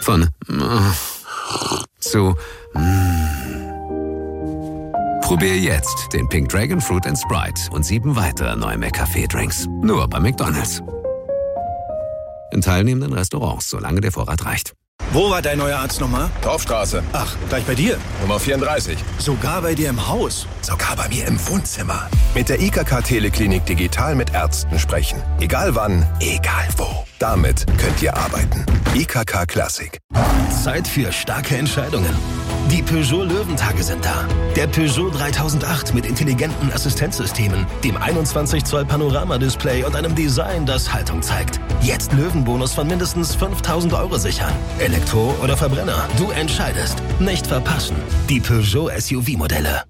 Von zu Probier jetzt den Pink Dragon Fruit & Sprite und 7 weitere neue McCafé-Drinks. Nur bei McDonald's. In teilnehmenden Restaurants, solange der Vorrat reicht. Wo war dein neuer Arzt nochmal? Dorfstraße. Ach, gleich bei dir. Nummer 34. Sogar bei dir im Haus. Sogar bei mir im Wohnzimmer. Mit der IKK Teleklinik digital mit Ärzten sprechen. Egal wann, egal wo. Damit könnt ihr arbeiten. IKK Classic. Zeit für starke Entscheidungen. Die Peugeot Löwentage sind da. Der Peugeot 3008 mit intelligenten Assistenzsystemen, dem 21 Zoll Panoramadisplay und einem Design, das Haltung zeigt. Jetzt Löwenbonus von mindestens 5.000 € sichern. Elektro oder Verbrenner, du entscheidest. Nicht verpassen. Die Peugeot SUV-Modelle.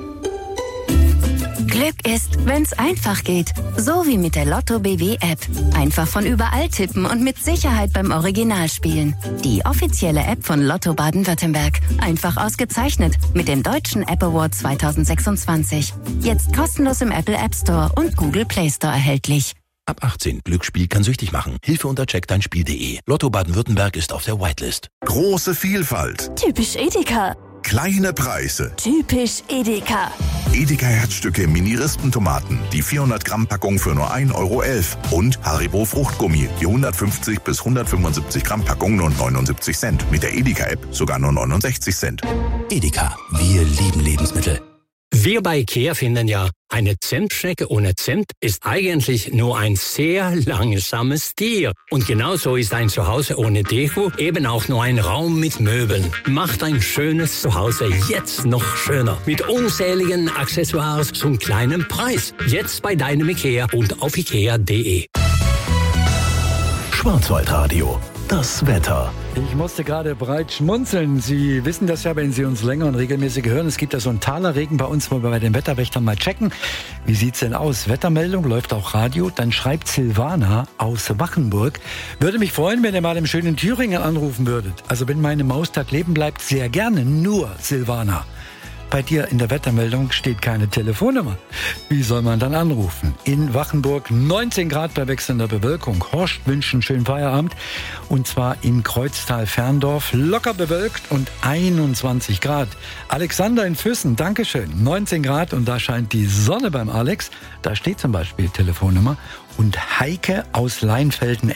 Glück ist, wenn's einfach geht. So wie mit der Lotto BW App. Einfach von überall tippen und mit Sicherheit beim Original spielen. Die offizielle App von Lotto Baden-Württemberg. Einfach ausgezeichnet mit dem Deutschen App Award 2026. Jetzt kostenlos im Apple App Store und Google Play Store erhältlich. Ab 18. Glücksspiel kann süchtig machen. Hilfe unter checkdeinspiel.de. Lotto Baden-Württemberg ist auf der Whitelist. Große Vielfalt. Typisch Edeka. Kleine Preise. Typisch Edeka. Edeka Herzstücke Mini-Rispentomaten, die 400 Gramm Packung für nur 1,11 € und Haribo Fruchtgummi, die 150 bis 175 Gramm Packung nur 79 Cent. Mit der Edeka App sogar nur 69 Cent. Edeka, wir lieben Lebensmittel. Wir bei IKEA finden ja, eine Zentschnecke ohne Zimt ist eigentlich nur ein sehr langsames Tier. Und genauso ist ein Zuhause ohne Deko eben auch nur ein Raum mit Möbeln. Macht ein schönes Zuhause jetzt noch schöner. Mit unzähligen Accessoires zum kleinen Preis. Jetzt bei deinem IKEA und auf ikea.de. Schwarzwaldradio. Das Wetter. Ich musste gerade breit schmunzeln. Sie wissen das ja, wenn Sie uns länger und regelmäßig hören. Es gibt ja so einen Talerregen bei uns, wo wir bei den Wetterwächtern mal checken. Wie sieht's denn aus? Wettermeldung, läuft auch Radio. Dann schreibt Silvana aus Wachenburg. Würde mich freuen, wenn ihr mal im schönen Thüringen anrufen würdet. Also wenn meine Maus Tag leben bleibt, sehr gerne. Nur Silvana. Bei dir in der Wettermeldung steht keine Telefonnummer. Wie soll man dann anrufen? In Wachenburg 19 Grad bei wechselnder Bewölkung. Horst wünscht einen schönen Feierabend. Und zwar im Kreuztal-Ferndorf. Locker bewölkt und 21 Grad. Alexander in Füssen, Dankeschön. 19 Grad und da scheint die Sonne beim Alex. Da steht zum Beispiel Telefonnummer. Und Heike aus Leinfelden